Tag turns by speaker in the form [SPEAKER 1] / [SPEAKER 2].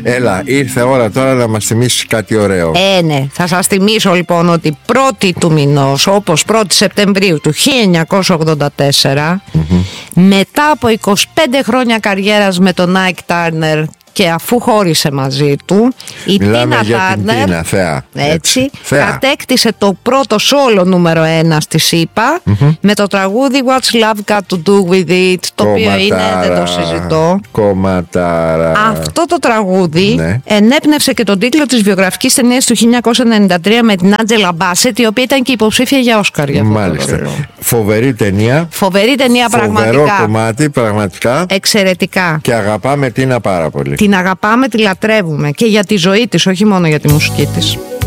[SPEAKER 1] Έλα, ήρθε ώρα τώρα να μας θυμίσεις κάτι ωραίο.
[SPEAKER 2] Ναι, θα σας θυμίσω λοιπόν ότι 1η του μηνός, όπως 1η Σεπτεμβρίου του 1984, μετά από 25 χρόνια καριέρας με τον Ike Turner και αφού χώρισε μαζί του, η
[SPEAKER 1] Μιλάμε για την
[SPEAKER 2] Tina
[SPEAKER 1] Τίνα, θεά.
[SPEAKER 2] έτσι,
[SPEAKER 1] Θεά.
[SPEAKER 2] κατέκτησε το πρώτο σόλο νούμερο 1 στη ΣΥΠΑ με το τραγούδι What's Love Got to Do With It, το οποίο είναι, δεν το συζητώ.
[SPEAKER 1] Κομματάρα.
[SPEAKER 2] Αυτό το τραγούδι
[SPEAKER 1] Ναι.
[SPEAKER 2] ενέπνευσε και τον τίτλο της βιογραφικής ταινίας του 1993 με την Άντζελα Μπάσετ, η οποία ήταν και υποψήφια για Όσκαρ για αυτό το
[SPEAKER 1] Μάλιστα.
[SPEAKER 2] ρόλο.
[SPEAKER 1] Φοβερή ταινία.
[SPEAKER 2] Φοβερή ταινία,
[SPEAKER 1] Φοβερό
[SPEAKER 2] πραγματικά.
[SPEAKER 1] κομμάτι, πραγματικά.
[SPEAKER 2] Εξαιρετικά.
[SPEAKER 1] Και αγαπάμε Τίνα πάρα πολύ.
[SPEAKER 2] Την αγαπάμε, τη λατρεύουμε και για τη ζωή της, όχι μόνο για τη μουσική της.